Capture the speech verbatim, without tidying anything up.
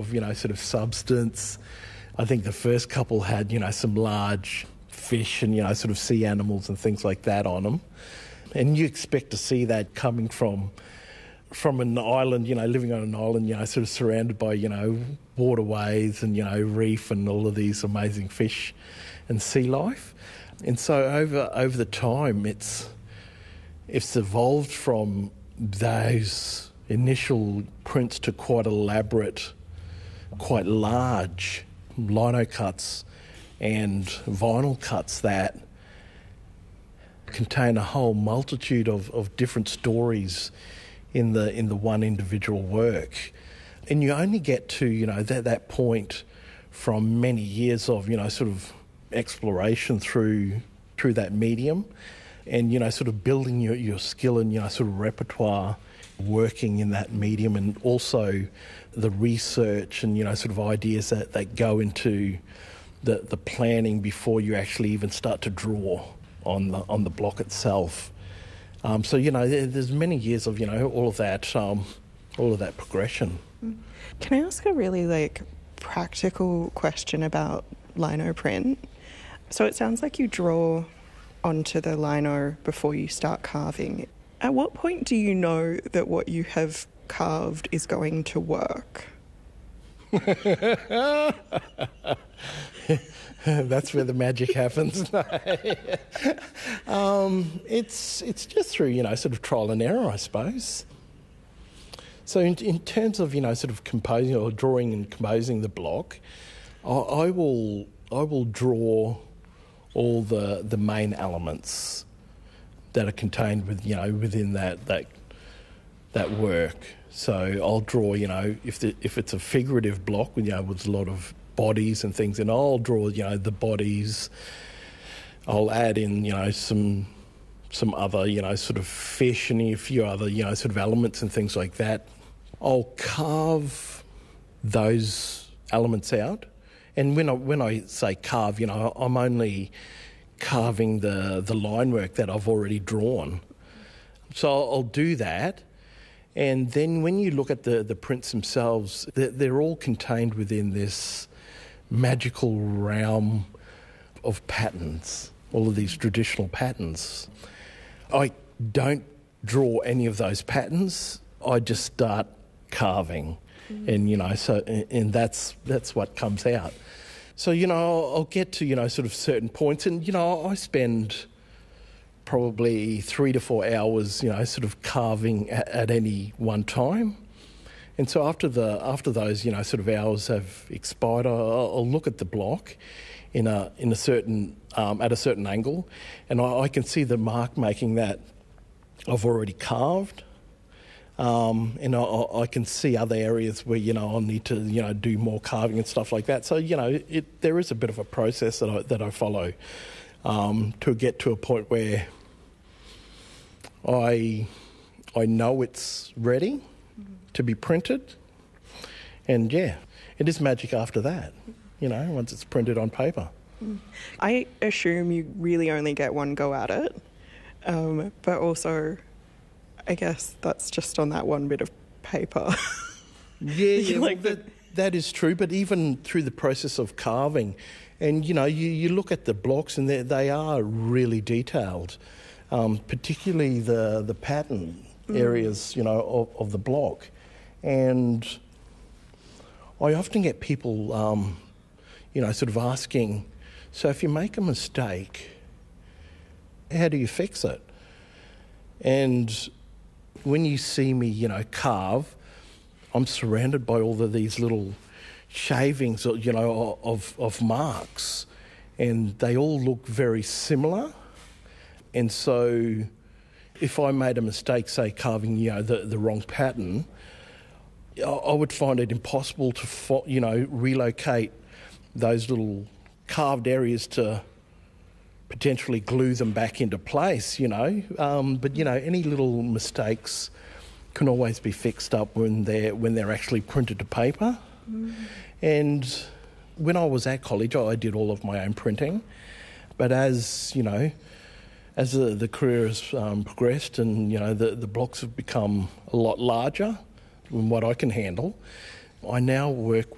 of, you know, sort of substance. I think the first couple had, you know, some large fish and, you know, sort of sea animals and things like that on them. And you expect to see that coming from from an island, you know, living on an island, you know, sort of surrounded by, you know, waterways and, you know, reef and all of these amazing fish and sea life. And so over over the time, it's it's evolved from those initial prints to quite elaborate, quite large lino cuts and vinyl cuts that contain a whole multitude of, of different stories in the in the one individual work. And you only get to, you know, that, that point from many years of, you know, sort of exploration through through that medium and, you know, sort of building your, your skill and, you know, sort of repertoire working in that medium, and also the research and, you know, sort of ideas that, that go into the, the planning before you actually even start to draw on the on the block itself. Um, so, you know, there, there's many years of, you know, all of that, um, all of that progression. Can I ask a really, like, practical question about lino print? So it sounds like you draw onto the lino before you start carving. At what point do you know that what you have carved is going to work? That's where the magic happens. um, it's it's just through, you know, sort of trial and error, I suppose. So in, in terms of, you know, sort of composing or drawing and composing the block, I, I will I will draw all the the main elements that are contained with, you know, within that that that work. So I'll draw, you know, if the, if it's a figurative block, you know, with a lot of bodies and things, and I'll draw, you know, the bodies. I'll add in, you know, some some other, you know, sort of fish and a few other, you know, sort of elements and things like that. I'll carve those elements out, and when I when I say carve, you know, I'm only carving the the line work that I've already drawn. So I'll, I'll do that. And then when you look at the, the prints themselves, they're, they're all contained within this magical realm of patterns, all of these traditional patterns. I don't draw any of those patterns. I just start carving. Mm. And, you know, so and that's that's what comes out. So, you know, I'll, I'll get to, you know, sort of certain points, and, you know, I spend probably three to four hours, you know, sort of carving at, at any one time. And so after the after those, you know, sort of hours have expired, I'll, I'll look at the block in a in a certain um, at a certain angle, and I, I can see the mark making that I've already carved, um, and I, I can see other areas where, you know, I'll need to, you know, do more carving and stuff like that. So, you know, it there is a bit of a process that I that I follow um, to get to a point where I I know it's ready mm-hmm. to be printed, and yeah, it is magic after that, you know, once it's printed on paper. I assume you really only get one go at it, um, but also I guess that's just on that one bit of paper. Yeah, yeah, like well, that, that is true, but even through the process of carving, and, you know, you, you look at the blocks and they are really detailed. Um, particularly the, the pattern mm. areas, you know, of, of the block. And I often get people, um, you know, sort of asking, so if you make a mistake, how do you fix it? And when you see me, you know, carve, I'm surrounded by all of these little shavings, you know, of, of marks, and they all look very similar. And so if I made a mistake, say carving, you know, the, the wrong pattern, I, I would find it impossible to, fo- you know, relocate those little carved areas to potentially glue them back into place, you know. Um, but, you know, any little mistakes can always be fixed up when they're, when they're actually printed to paper. Mm. And when I was at college, I did all of my own printing. But as, you know, As the, the career has um, progressed and, you know, the, the blocks have become a lot larger than what I can handle, I now work